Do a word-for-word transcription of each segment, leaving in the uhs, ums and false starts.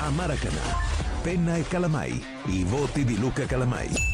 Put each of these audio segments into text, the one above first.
a Maracanã. Penna e Calamai, i voti di Luca Calamai.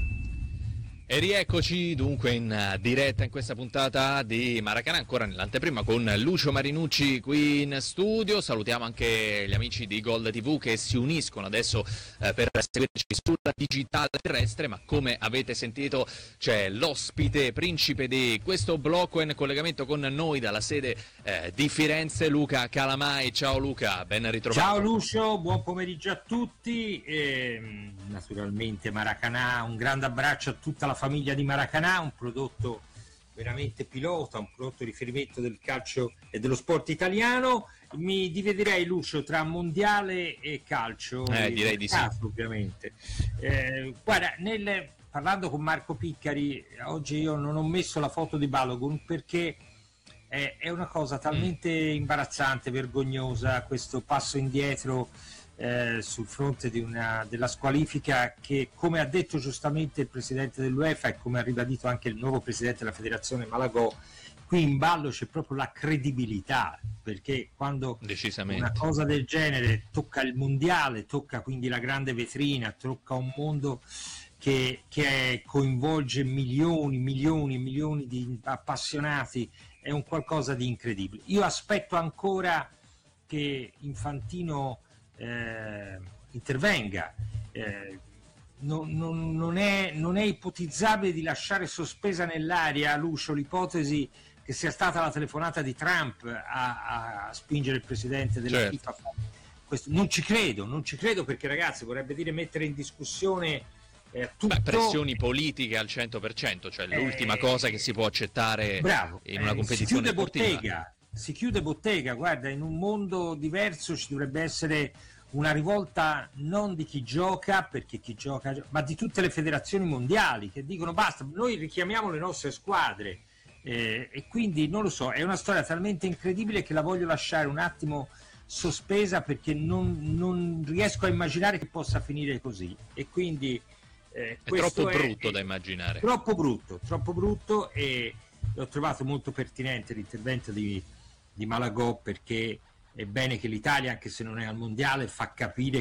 E rieccoci dunque in diretta in questa puntata di Maracanã, ancora nell'anteprima con Lucio Marinucci qui in studio. Salutiamo anche gli amici di Gol tivù che si uniscono adesso eh, per seguirci sulla digitale terrestre, ma come avete sentito c'è l'ospite principe di questo blocco in collegamento con noi dalla sede eh, di Firenze, Luca Calamai. Ciao Luca, ben ritrovato. Ciao Lucio, buon pomeriggio a tutti e naturalmente Maracanã, un grande abbraccio a tutta la famiglia di Maracanã, un prodotto veramente pilota, un prodotto riferimento del calcio e dello sport italiano. Mi dividerei, Lucio, tra mondiale e calcio, eh, direi di caso, sì. Ovviamente. Eh, guarda, nel, parlando con Marco Piccari, oggi io non ho messo la foto di Balogun perché è, è una cosa talmente mm. imbarazzante, vergognosa, questo passo indietro Eh, sul fronte di una, della squalifica che, come ha detto giustamente il presidente dell'UEFA e come ha ribadito anche il nuovo presidente della federazione Malagò, qui in ballo c'è proprio la credibilità, perché quando una cosa del genere tocca il mondiale, tocca quindi la grande vetrina, tocca un mondo che, che coinvolge milioni, milioni e milioni di appassionati, è un qualcosa di incredibile. Io aspetto ancora che Infantino Eh, intervenga, eh, non, non, non, è, non è ipotizzabile di lasciare sospesa nell'aria, Lucio, l'ipotesi che sia stata la telefonata di Trump a, a spingere il presidente della certo. FIFA. Questo, non ci credo, non ci credo perché, ragazzi, vorrebbe dire mettere in discussione eh, tutto. Beh, pressioni politiche al cento per cento, cioè l'ultima eh, cosa che si può accettare bravo, in una eh, competizione si chiude sportiva. bottega. Si chiude bottega, guarda, in un mondo diverso ci dovrebbe essere una rivolta non di chi gioca, perché chi gioca, ma di tutte le federazioni mondiali che dicono basta, noi richiamiamo le nostre squadre eh, e quindi non lo so, è una storia talmente incredibile che la voglio lasciare un attimo sospesa perché non, non riesco a immaginare che possa finire così e quindi eh, è troppo è, brutto è, da immaginare, troppo brutto, troppo brutto e ho trovato molto pertinente l'intervento di di Malagò perché è bene che l'Italia, anche se non è al mondiale, fa capire